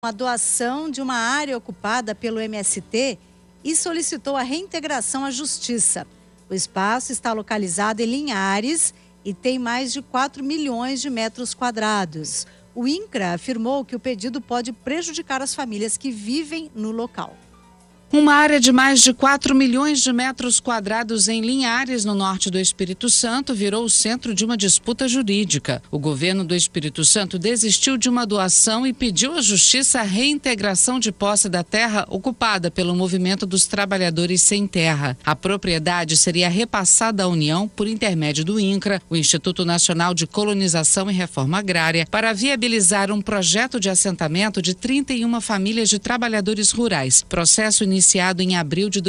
a doação de uma área ocupada pelo MST e solicitou a reintegração à Justiça. O espaço está localizado em Linhares e tem mais de 4 milhões de metros quadrados. O INCRA afirmou que o pedido pode prejudicar as famílias que vivem no local. Uma área de mais de 4 milhões de metros quadrados em Linhares, no norte do Espírito Santo, virou o centro de uma disputa jurídica. O governo do Espírito Santo desistiu de uma doação e pediu à Justiça a reintegração de posse da terra ocupada pelo Movimento dos Trabalhadores Sem Terra. A propriedade seria repassada à União por intermédio do INCRA, o Instituto Nacional de Colonização e Reforma Agrária, para viabilizar um projeto de assentamento de 31 famílias de trabalhadores rurais. Processo iniciado em abril de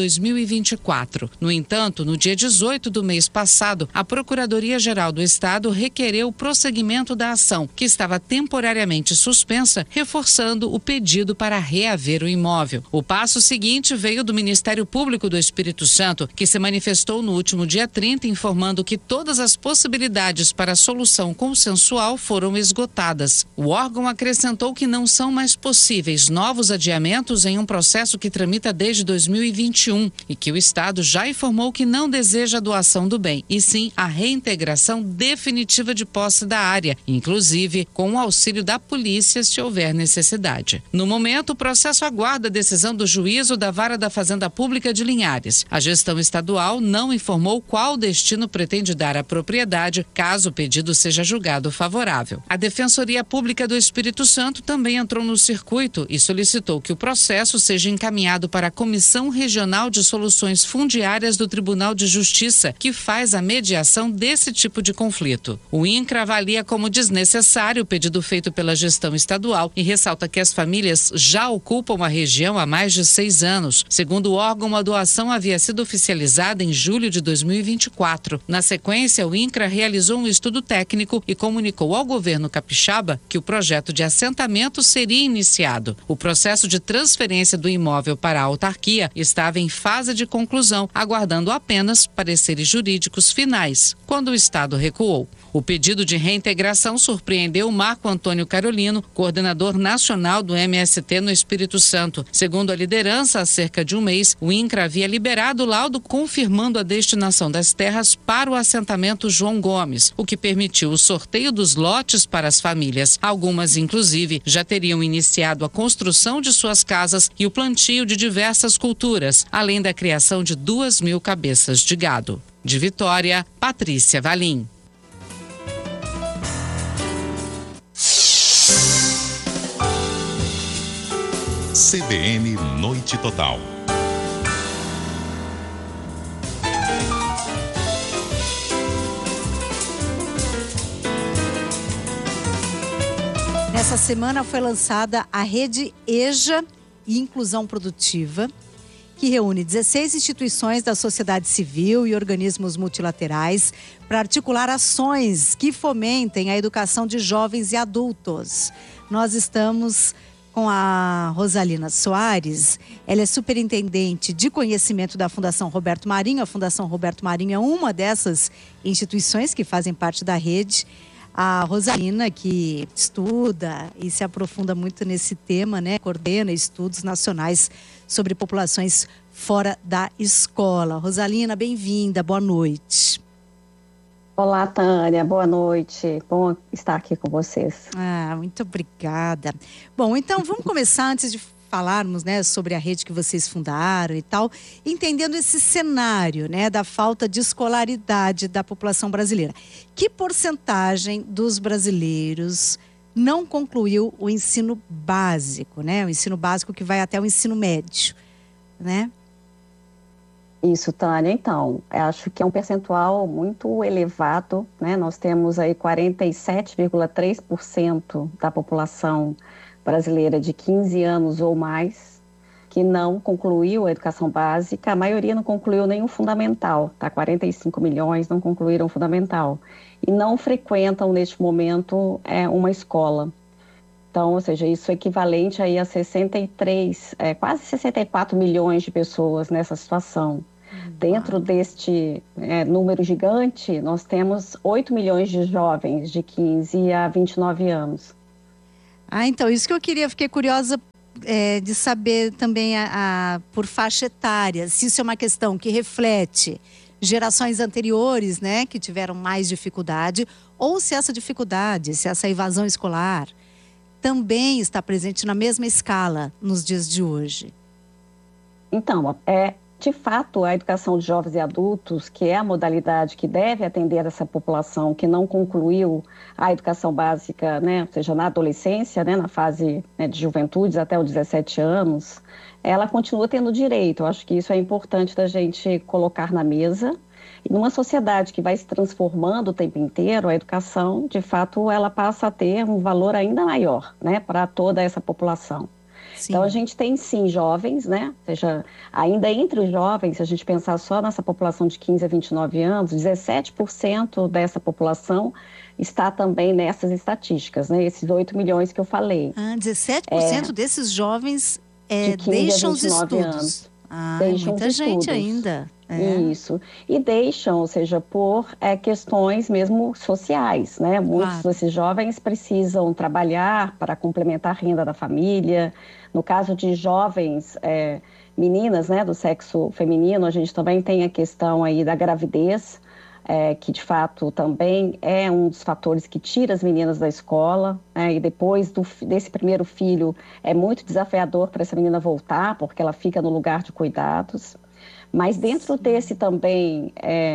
2024. No entanto, no dia 18 do mês passado, a Procuradoria-Geral do Estado requereu o prosseguimento da ação, que estava temporariamente suspensa, reforçando o pedido para reaver o imóvel. O passo seguinte veio do Ministério Público do Espírito Santo, que se manifestou no último dia 30, informando que todas as possibilidades para a solução consensual foram esgotadas. O órgão acrescentou que não são mais possíveis novos adiamentos em um processo que tramita desde 2021 e que o Estado já informou que não deseja a doação do bem, e sim a reintegração definitiva de posse da área, inclusive com o auxílio da polícia se houver necessidade. No momento, o processo aguarda a decisão do juízo da Vara da Fazenda Pública de Linhares. A gestão estadual não informou qual destino pretende dar à propriedade, caso o pedido seja julgado favorável. A Defensoria Pública do Espírito Santo também entrou no circuito e solicitou que o processo seja encaminhado para a Comissão Regional de Soluções Fundiárias do Tribunal de Justiça, que faz a mediação desse tipo de conflito. O INCRA avalia como desnecessário o pedido feito pela gestão estadual e ressalta que as famílias já ocupam a região há mais de 6 anos. Segundo o órgão, a doação havia sido oficializada em julho de 2024. Na sequência, o INCRA realizou um estudo técnico e comunicou ao governo capixaba que o projeto de assentamento seria iniciado. O processo de transferência do imóvel para a autarquia estava em fase de conclusão, aguardando apenas pareceres jurídicos finais, quando o Estado recuou. O pedido de reintegração surpreendeu Marco Antônio Carolino, coordenador nacional do MST no Espírito Santo. Segundo a liderança, há cerca de um mês, o INCRA havia liberado o laudo confirmando a destinação das terras para o assentamento João Gomes, o que permitiu o sorteio dos lotes para as famílias. Algumas, inclusive, já teriam iniciado a construção de suas casas e o plantio de diversas culturas, além da criação de 2.000 cabeças de gado. De Vitória, Patrícia Valim. CBN Noite Total. Nessa semana foi lançada a Rede EJA e Inclusão Produtiva, que reúne 16 instituições da sociedade civil e organismos multilaterais para articular ações que fomentem a educação de jovens e adultos. Nós estamos com a Rosalina Soares. Ela é superintendente de conhecimento da Fundação Roberto Marinho. A Fundação Roberto Marinho é uma dessas instituições que fazem parte da rede. A Rosalina, que estuda e se aprofunda muito nesse tema, né? Coordena estudos nacionais sobre populações fora da escola. Rosalina, bem-vinda, boa noite. Olá, Tânia, boa noite. Bom estar aqui com vocês. Muito obrigada. Bom, então vamos começar antes de falarmos, né, sobre a rede que vocês fundaram e tal, entendendo esse cenário, né, da falta de escolaridade da população brasileira. Que porcentagem dos brasileiros não concluiu o ensino básico, né? O ensino básico que vai até o ensino médio, né? Isso, Tânia. Então, acho que é um percentual muito elevado, né? Nós temos aí 47,3% da população brasileira de 15 anos ou mais que não concluiu a educação básica. A maioria não concluiu nem o fundamental, tá? 45 milhões não concluíram o fundamental e não frequentam neste momento uma escola. Então, ou seja, isso é equivalente aí a 63, quase 64 milhões de pessoas nessa situação. Dentro deste número gigante, nós temos 8 milhões de jovens de 15 a 29 anos. Então, isso que eu queria, fiquei curiosa de saber também por faixa etária, se isso é uma questão que reflete gerações anteriores, né, que tiveram mais dificuldade, ou se essa dificuldade, se essa evasão escolar também está presente na mesma escala nos dias de hoje. Então, de fato, a educação de jovens e adultos, que é a modalidade que deve atender essa população que não concluiu a educação básica, né, ou seja, na adolescência, né, na fase, né, de juventude até os 17 anos, ela continua tendo direito. Eu acho que isso é importante da gente colocar na mesa. E numa sociedade que vai se transformando o tempo inteiro, a educação, de fato, ela passa a ter um valor ainda maior, né, para toda essa população. Sim. Então, a gente tem, sim, jovens, né? Ou seja, ainda entre os jovens, se a gente pensar só nessa população de 15 a 29 anos, 17% dessa população está também nessas estatísticas, né? Esses 8 milhões que eu falei. 17% desses jovens deixam os estudos. Deixam muita gente ainda. Isso. E deixam, ou seja, por questões mesmo sociais, né? Muitos desses jovens precisam trabalhar para complementar a renda da família. No caso de jovens meninas, né, do sexo feminino, a gente também tem a questão aí da gravidez, que de fato também é um dos fatores que tira as meninas da escola, e depois desse primeiro filho é muito desafiador para essa menina voltar, porque ela fica no lugar de cuidados. Mas dentro desse também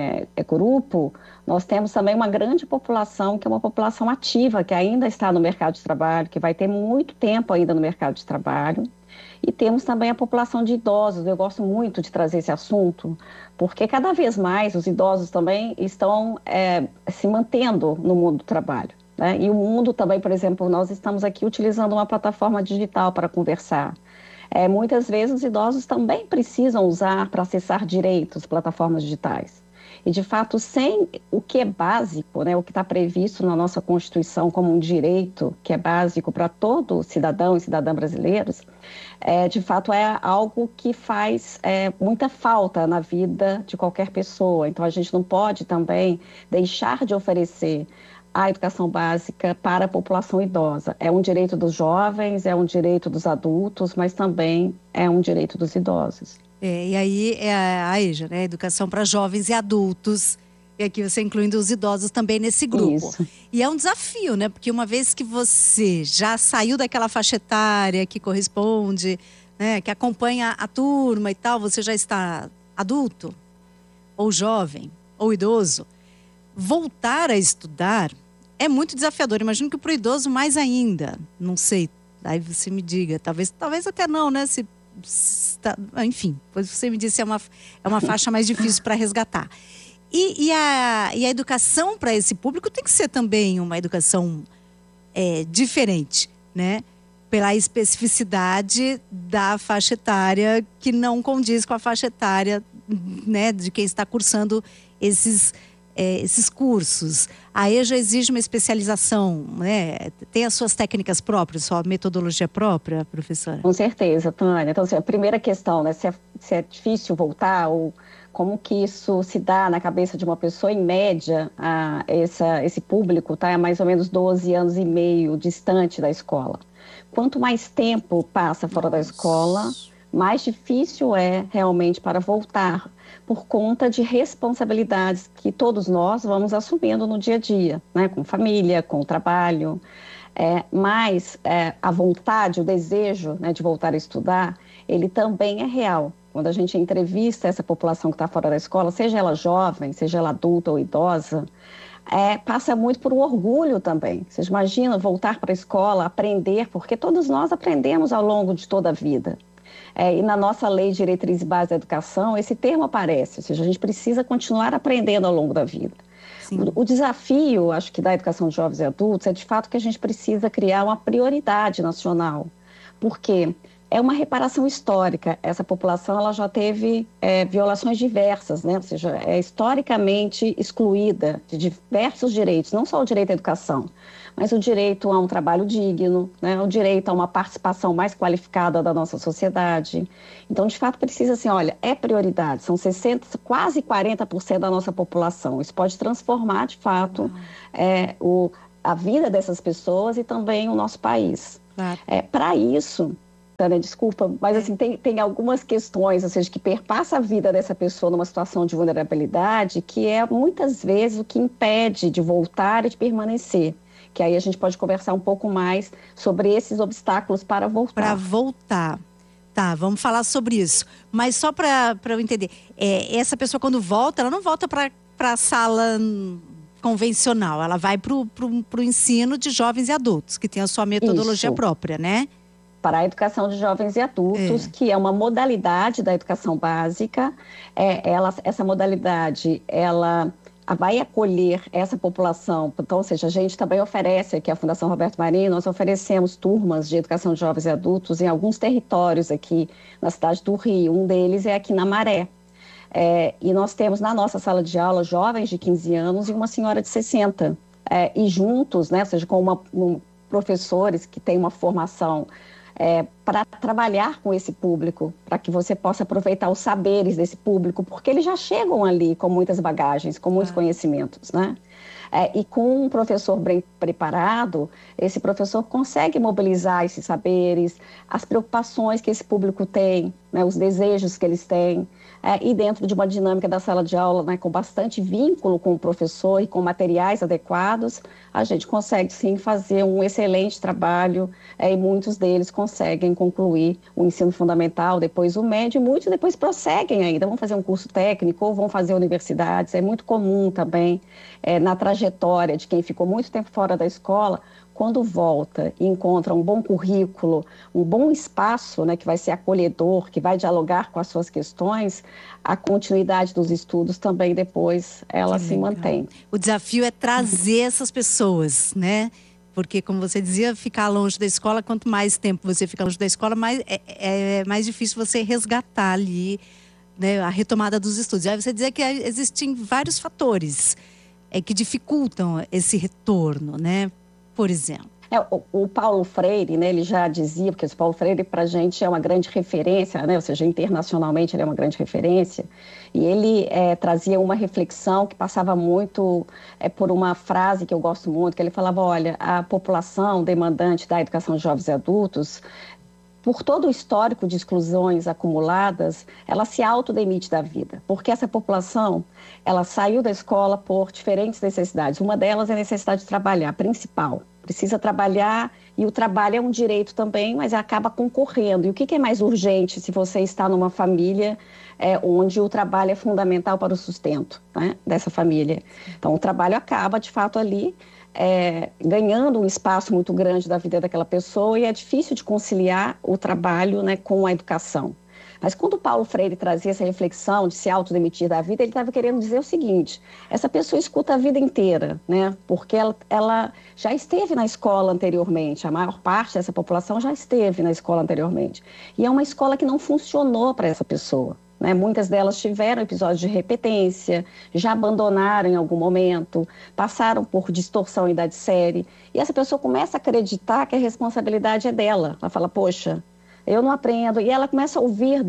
grupo, nós temos também uma grande população, que é uma população ativa, que ainda está no mercado de trabalho, que vai ter muito tempo ainda no mercado de trabalho. E temos também a população de idosos. Eu gosto muito de trazer esse assunto, porque cada vez mais os idosos também estão se mantendo no mundo do trabalho, né? E o mundo também, por exemplo, nós estamos aqui utilizando uma plataforma digital para conversar. Muitas vezes os idosos também precisam usar para acessar direitos, plataformas digitais. E, de fato, sem o que é básico, né, o que está previsto na nossa Constituição como um direito, que é básico para todo cidadão e cidadã brasileiros, de fato é algo que faz muita falta na vida de qualquer pessoa. Então, a gente não pode também deixar de oferecer a educação básica para a população idosa. É um direito dos jovens, é um direito dos adultos, mas também é um direito dos idosos. E aí a EJA, né? Educação para jovens e adultos. E aqui você incluindo os idosos também nesse grupo. Isso. E é um desafio, né? Porque uma vez que você já saiu daquela faixa etária que corresponde, né? Que acompanha a turma e tal, você já está adulto, ou jovem, ou idoso. Voltar a estudar é muito desafiador. Imagino que para o idoso mais ainda. Não sei, aí você me diga. Talvez até não, né? Enfim, pois você me disse, é uma faixa mais difícil para resgatar. E a educação para esse público tem que ser também uma educação diferente, né? Pela especificidade da faixa etária, que não condiz com a faixa etária, né, de quem está cursando esses cursos. A EJA exige uma especialização, né? Tem as suas técnicas próprias, sua metodologia própria, professora? Com certeza, Tânia. Então, assim, a primeira questão, né, se é difícil voltar, ou como que isso se dá na cabeça de uma pessoa, em média, esse público está mais ou menos 12 anos e meio distante da escola. Quanto mais tempo passa fora da escola, mais difícil é realmente para voltar, por conta de responsabilidades que todos nós vamos assumindo no dia a dia, né? Com família, com o trabalho. Mas a vontade, o desejo, né, de voltar a estudar, ele também é real. Quando a gente entrevista essa população que está fora da escola, seja ela jovem, seja ela adulta ou idosa, passa muito por um orgulho também. Vocês imaginam voltar para a escola, aprender, porque todos nós aprendemos ao longo de toda a vida. E na nossa Lei de Diretriz e Base da Educação, esse termo aparece, ou seja, a gente precisa continuar aprendendo ao longo da vida. O desafio, acho que da educação de jovens e adultos, é de fato que a gente precisa criar uma prioridade nacional, porque é uma reparação histórica. Essa população ela já teve violações diversas, né? Ou seja, é historicamente excluída de diversos direitos, não só o direito à educação, mas o direito a um trabalho digno, né? O direito a uma participação mais qualificada da nossa sociedade. Então, de fato, precisa assim, olha, é prioridade, são 60%, quase 40% da nossa população. Isso pode transformar, de fato, a vida dessas pessoas e também o nosso país. Claro. Para isso, Tânia, desculpa, mas assim, tem algumas questões, ou seja, que perpassa a vida dessa pessoa numa situação de vulnerabilidade, que é muitas vezes o que impede de voltar e de permanecer. Que aí a gente pode conversar um pouco mais sobre esses obstáculos para voltar. Para voltar. Tá, vamos falar sobre isso. Mas só para eu entender, essa pessoa quando volta, ela não volta para a sala convencional, ela vai para o ensino de jovens e adultos, que tem a sua metodologia própria, né? Para a educação de jovens e adultos, que é uma modalidade da educação básica. Essa modalidade, ela vai acolher essa população. Então, ou seja, a gente também oferece aqui, a Fundação Roberto Marinho, nós oferecemos turmas de educação de jovens e adultos em alguns territórios aqui na cidade do Rio. Um deles é aqui na Maré. E nós temos na nossa sala de aula jovens de 15 anos e uma senhora de 60. E juntos, né, ou seja, com professores que têm uma formação para trabalhar com esse público, para que você possa aproveitar os saberes desse público, porque eles já chegam ali com muitas bagagens, com muitos conhecimentos, né? E com um professor bem preparado, esse professor consegue mobilizar esses saberes, as preocupações que esse público tem, né, os desejos que eles têm, e dentro de uma dinâmica da sala de aula, né, com bastante vínculo com o professor e com materiais adequados, a gente consegue sim fazer um excelente trabalho, e muitos deles conseguem concluir o ensino fundamental, depois o médio, e muitos depois prosseguem ainda, vão fazer um curso técnico ou vão fazer universidades. É muito comum também na trajetória de quem ficou muito tempo fora da escola, quando volta e encontra um bom currículo, um bom espaço, né, que vai ser acolhedor, que vai dialogar com as suas questões, a continuidade dos estudos também depois ela se mantém. O desafio é trazer essas pessoas, né? Porque, como você dizia, ficar longe da escola, quanto mais tempo você fica longe da escola, é mais difícil você resgatar ali, né, a retomada dos estudos. Aí você dizia que existem vários fatores que dificultam esse retorno, né? Por exemplo. O Paulo Freire, né, ele já dizia, porque o Paulo Freire para a gente é uma grande referência, né, ou seja, internacionalmente ele é uma grande referência, e ele trazia uma reflexão que passava muito por uma frase que eu gosto muito, que ele falava, olha, a população demandante da educação de jovens e adultos, por todo o histórico de exclusões acumuladas, ela se autodemite da vida, porque essa população, ela saiu da escola por diferentes necessidades. Uma delas é a necessidade de trabalhar, principal. Precisa trabalhar, e o trabalho é um direito também, mas acaba concorrendo. E o que é mais urgente se você está numa família onde o trabalho é fundamental para o sustento, né, dessa família? Então, o trabalho acaba, de fato, ali, ganhando um espaço muito grande da vida daquela pessoa, e é difícil de conciliar o trabalho, né, com a educação. Mas quando o Paulo Freire trazia essa reflexão de se autodemitir da vida, ele estava querendo dizer o seguinte: essa pessoa escuta a vida inteira, né? Porque ela já esteve na escola anteriormente, a maior parte dessa população já esteve na escola anteriormente. E é uma escola que não funcionou para essa pessoa, né? Muitas delas tiveram episódios de repetência, já abandonaram em algum momento, passaram por distorção em idade série, e essa pessoa começa a acreditar que a responsabilidade é dela. Ela fala, poxa, eu não aprendo, e ela começa a ouvir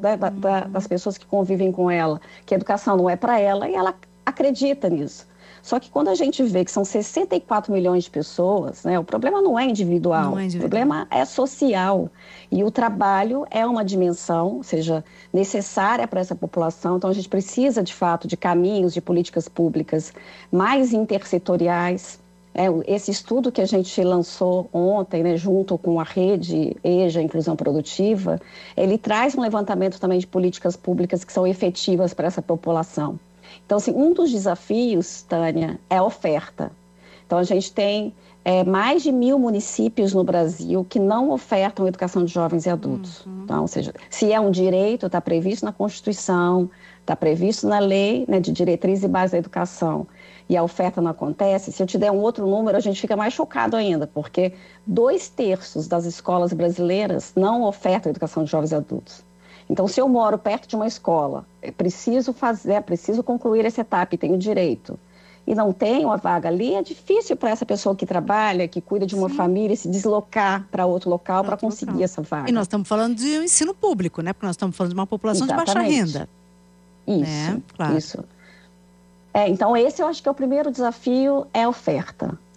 das pessoas que convivem com ela, que a educação não é para ela, e ela acredita nisso. Só que quando a gente vê que são 64 milhões de pessoas, né, o problema não é individual, o problema é social. E o trabalho é uma dimensão, ou seja, necessária para essa população. Então, a gente precisa, de fato, de caminhos, de políticas públicas mais intersetoriais. Esse estudo que a gente lançou ontem, né, junto com a rede EJA, Inclusão Produtiva, ele traz um levantamento também de políticas públicas que são efetivas para essa população. Então, assim, um dos desafios, Tânia, é a oferta. Então, a gente tem mais de 1.000 municípios no Brasil que não ofertam educação de jovens e adultos. Então, ou seja, se é um direito, está previsto na Constituição, está previsto na lei, né, de diretriz e base da educação, e a oferta não acontece. Se eu te der um outro número, a gente fica mais chocado ainda, porque 2/3 das escolas brasileiras não ofertam educação de jovens e adultos. Então, se eu moro perto de uma escola, preciso concluir essa etapa e tenho direito, e não tenho a vaga ali, é difícil para essa pessoa que trabalha, que cuida de uma família, se deslocar para outro local para conseguir essa vaga. E nós estamos falando de um ensino público, né? Porque nós estamos falando de uma população de baixa renda. Isso, né? Claro. Isso. Então, esse eu acho que é o primeiro desafio, é a oferta.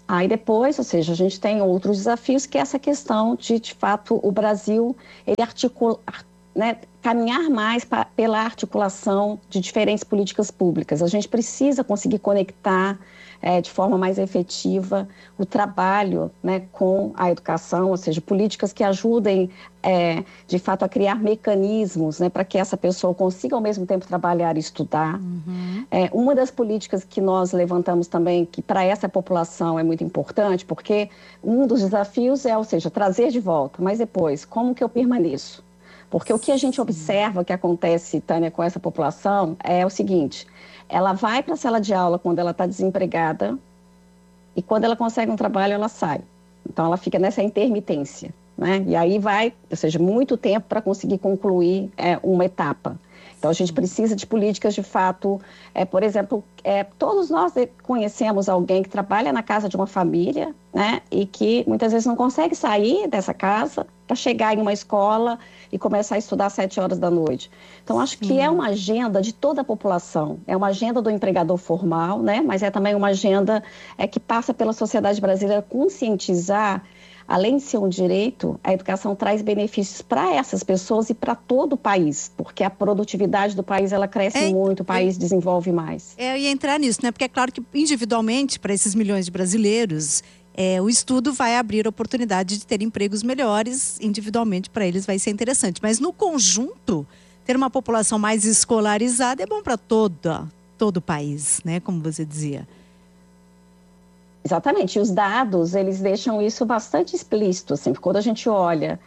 Aí depois, ou seja, a gente tem outros desafios, que é essa questão de fato, o Brasil, ele articula, né, caminhar mais pela articulação de diferentes políticas públicas. A gente precisa conseguir conectar de forma mais efetiva o trabalho, né, com a educação, ou seja, políticas que ajudem, de fato, a criar mecanismos, né, para que essa pessoa consiga, ao mesmo tempo, trabalhar e estudar. Uma das políticas que nós levantamos também, que para essa população é muito importante, porque um dos desafios é, ou seja, trazer de volta, mas depois, como que eu permaneço? Porque o que a gente observa que acontece, Tânia, com essa população é o seguinte: ela vai para a sala de aula quando ela está desempregada e quando ela consegue um trabalho, ela sai. Então, ela fica nessa intermitência, né? E aí vai, ou seja, muito tempo para conseguir concluir uma etapa. Então, a gente precisa de políticas de fato, por exemplo, todos nós conhecemos alguém que trabalha na casa de uma família, né, e que muitas vezes não consegue sair dessa casa para chegar em uma escola e começar a estudar às 7 horas da noite. Então, acho que é uma agenda de toda a população, é uma agenda do empregador formal, né, mas é também uma agenda que passa pela sociedade brasileira conscientizar. Além de ser um direito, a educação traz benefícios para essas pessoas e para todo o país, porque a produtividade do país ela cresce muito, o país desenvolve mais. Eu ia entrar nisso, né? Porque é claro que individualmente, para esses milhões de brasileiros, o estudo vai abrir a oportunidade de ter empregos melhores, individualmente para eles vai ser interessante. Mas no conjunto, ter uma população mais escolarizada é bom para todo o país, né? Como você dizia. Exatamente, e os dados, eles deixam isso bastante explícito, assim, quando a gente olha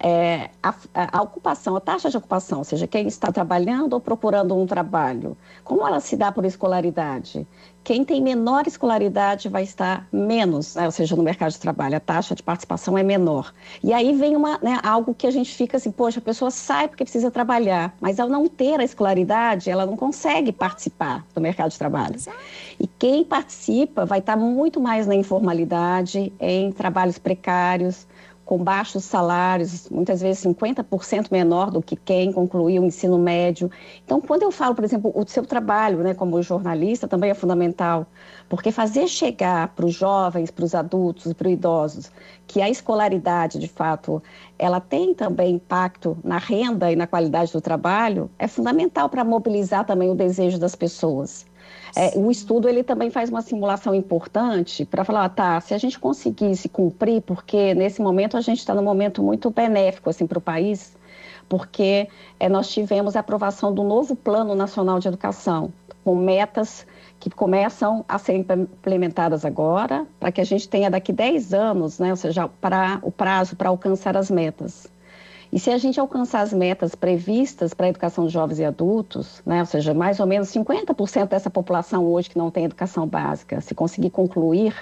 a ocupação, a taxa de ocupação, ou seja, quem está trabalhando ou procurando um trabalho, como ela se dá por escolaridade? Quem tem menor escolaridade vai estar menos, né? Ou seja, no mercado de trabalho, a taxa de participação é menor. E aí vem algo que a gente fica assim, poxa, a pessoa sai porque precisa trabalhar, mas ao não ter a escolaridade, ela não consegue participar do mercado de trabalho. E quem participa vai estar muito mais na informalidade, em trabalhos precários, com baixos salários, muitas vezes 50% menor do que quem concluiu o ensino médio. Então, quando eu falo, por exemplo, o seu trabalho, né, como jornalista, também é fundamental, porque fazer chegar para os jovens, para os adultos, para os idosos, que a escolaridade, de fato, ela tem também impacto na renda e na qualidade do trabalho, é fundamental para mobilizar também o desejo das pessoas. O estudo ele também faz uma simulação importante para falar, se a gente conseguisse cumprir, porque nesse momento a gente está num momento muito benéfico assim, para o país, porque nós tivemos a aprovação do novo Plano Nacional de Educação, com metas que começam a ser implementadas agora, para que a gente tenha daqui 10 anos, né, ou seja, para o prazo para alcançar as metas. E se a gente alcançar as metas previstas para a educação de jovens e adultos, né, ou seja, mais ou menos 50% dessa população hoje que não tem educação básica, se conseguir concluir,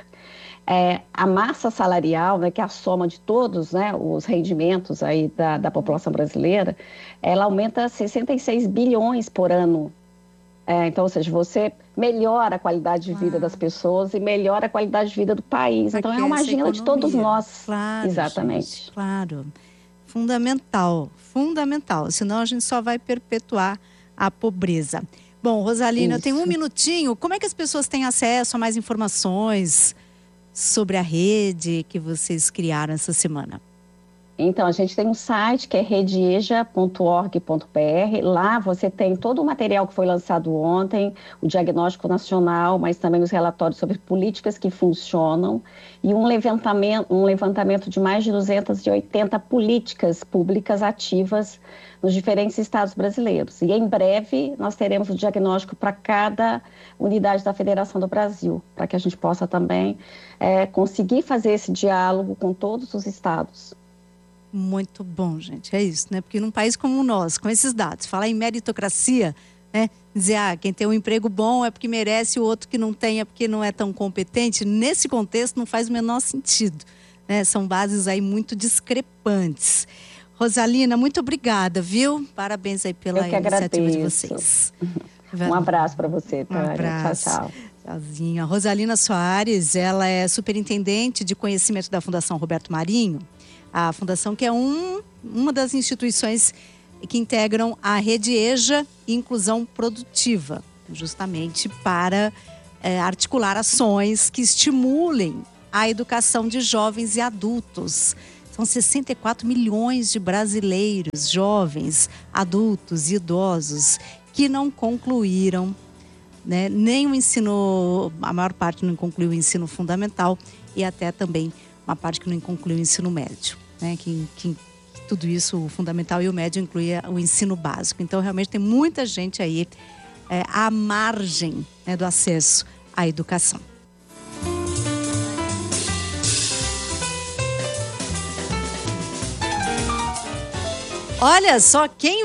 a massa salarial, né, que é a soma de todos, né, os rendimentos aí da população brasileira, ela aumenta 66 bilhões por ano. Então, ou seja, você melhora a qualidade de vida das pessoas e melhora a qualidade de vida do país. Então, é uma agenda de todos nós. Claro, exatamente. Gente, claro. Fundamental, senão a gente só vai perpetuar a pobreza. Bom, Rosalina, eu tenho um minutinho. Como é que as pessoas têm acesso a mais informações sobre a rede que vocês criaram essa semana? Então, a gente tem um site que é redeeja.org.br. Lá você tem todo o material que foi lançado ontem, o diagnóstico nacional, mas também os relatórios sobre políticas que funcionam e um levantamento de mais de 280 políticas públicas ativas nos diferentes estados brasileiros. E em breve nós teremos o diagnóstico para cada unidade da Federação do Brasil, para que a gente possa também conseguir fazer esse diálogo com todos os estados. Muito bom, gente, é isso, né? Porque num país como o nosso, com esses dados, falar em meritocracia, né? Dizer, quem tem um emprego bom é porque merece, o outro que não tem é porque não é tão competente, nesse contexto não faz o menor sentido, né? São bases aí muito discrepantes. Rosalina, muito obrigada, viu? Parabéns aí pela iniciativa de vocês. Um abraço para você, Tânia. Um abraço. Tchau, tchau. Tchauzinho. A Rosalina Soares, ela é superintendente de conhecimento da Fundação Roberto Marinho. A Fundação que é uma das instituições que integram a Rede EJA Inclusão Produtiva, justamente para articular ações que estimulem à educação de jovens e adultos. São 64 milhões de brasileiros, jovens, adultos e idosos, que não concluíram, né, nem o ensino, a maior parte não concluiu o ensino fundamental e até também uma parte que não concluiu o ensino médio, né, que tudo isso, o fundamental e o médio, incluía o ensino básico. Então, realmente, tem muita gente aí à margem, né, do acesso à educação. Olha só quem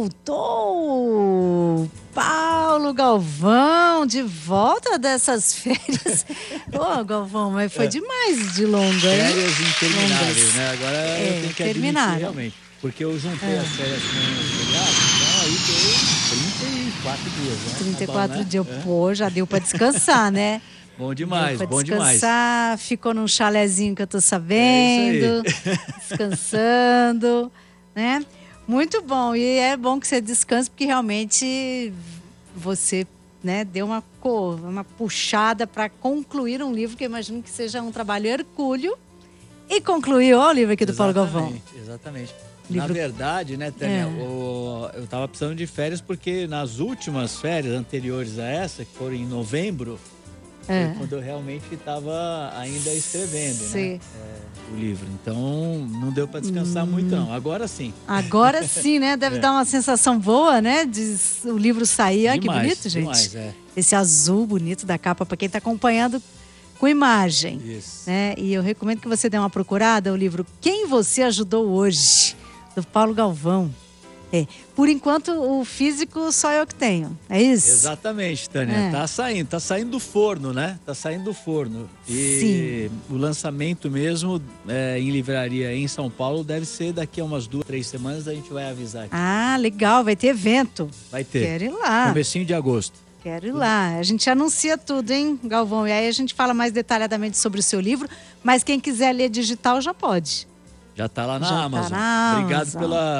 voltou! Paulo Galvão, de volta dessas férias. Ô, Galvão, mas foi demais de longa, hein? Férias intermináveis, né? Agora eu tenho que admitir, realmente. Porque eu juntei as férias com o feriado, então aí deu 34 dias, né? 34 tá bom, né? dias. Pô, já deu pra descansar, né? Bom demais, bom demais. Descansar, ficou num chalezinho que eu tô sabendo, descansando, né? Muito bom, e é bom que você descanse, porque realmente você, né, deu uma puxada para concluir um livro que eu imagino que seja um trabalho hercúleo, e concluiu o livro aqui do Paulo Galvão. Exatamente. Livro... Na verdade, né, Tânia, eu estava precisando de férias porque nas últimas férias anteriores a essa, que foram em novembro, foi quando eu realmente estava ainda escrevendo, né, o livro. Então, não deu para descansar muito, não. Agora sim. Agora sim, né? Deve dar uma sensação boa, né? De o livro sair. Olha que bonito, gente. Demais, Esse azul bonito da capa, para quem está acompanhando com imagem. Isso. Né? E eu recomendo que você dê uma procurada, o livro Quem Você Ajudou Hoje, do Paulo Galvão. Por enquanto, o físico só eu que tenho, é isso? Exatamente, Tânia. Tá saindo do forno, né? Tá saindo do forno. E o lançamento mesmo em livraria em São Paulo deve ser daqui a umas 2, 3 semanas, a gente vai avisar aqui. Ah, legal, vai ter evento. Vai ter. Quero ir lá. Comecinho de agosto. Quero ir lá. A gente anuncia tudo, hein, Galvão? E aí a gente fala mais detalhadamente sobre o seu livro, mas quem quiser ler digital já pode. Já tá lá na Amazon. Obrigado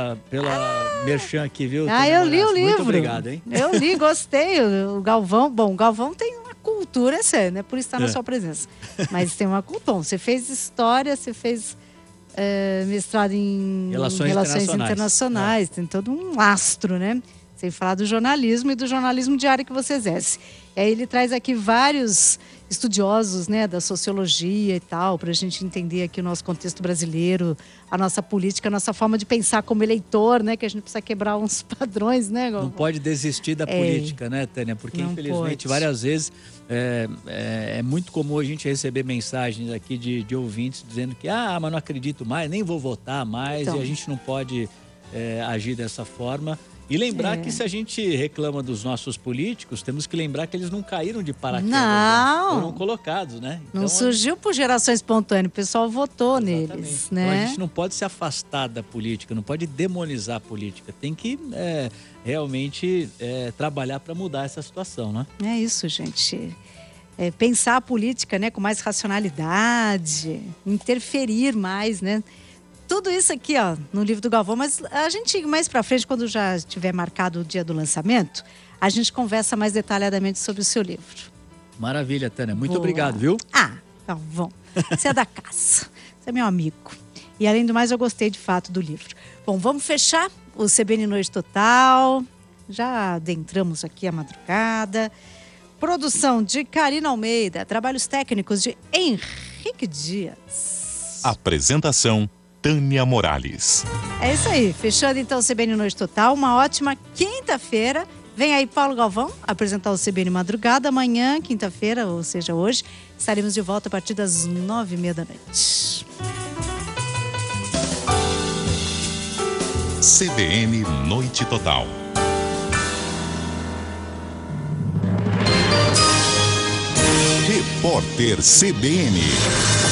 pela merchan aqui, viu? Eu li o livro. Muito obrigado, hein? Eu li, gostei. O Galvão, o Galvão tem uma cultura, é sério, né? Por isso está na sua presença. Mas tem uma cultura. Você fez história, você fez mestrado em Relações Internacionais. Tem todo um lastro, né? Sem falar do jornalismo e do jornalismo diário que você exerce. E aí ele traz aqui vários estudiosos, né, da sociologia e tal, para a gente entender aqui o nosso contexto brasileiro, a nossa política, a nossa forma de pensar como eleitor, né, que a gente precisa quebrar uns padrões, né, Galvão? Não pode desistir da política, né, Tânia? Porque infelizmente várias vezes é muito comum a gente receber mensagens aqui de ouvintes dizendo que mas não acredito mais, nem vou votar mais, e a gente não pode agir dessa forma. E lembrar que se a gente reclama dos nossos políticos, temos que lembrar que eles não caíram de paraquedas. Não. Foram colocados, né? Então, não surgiu por geração espontânea, o pessoal votou neles, né? Então a gente não pode se afastar da política, não pode demonizar a política. Tem que realmente trabalhar para mudar essa situação, né? É isso, gente. Pensar a política, né, com mais racionalidade, interferir mais, né? Tudo isso aqui, ó, no livro do Galvão, mas a gente mais pra frente, quando já estiver marcado o dia do lançamento, a gente conversa mais detalhadamente sobre o seu livro. Maravilha, Tânia. Muito obrigado, viu? Galvão, você é da casa, você é meu amigo. E além do mais, eu gostei de fato do livro. Bom, vamos fechar o CBN Noite Total. Já adentramos aqui a madrugada. Produção de Karina Almeida, trabalhos técnicos de Henrique Dias. Apresentação Tânia Morales. É isso aí, fechando então o CBN Noite Total, uma ótima quinta-feira. Vem aí Paulo Galvão apresentar o CBN Madrugada. Amanhã, quinta-feira, ou seja, hoje, estaremos de volta a partir das 9h30 da noite. CBN Noite Total. Repórter CBN.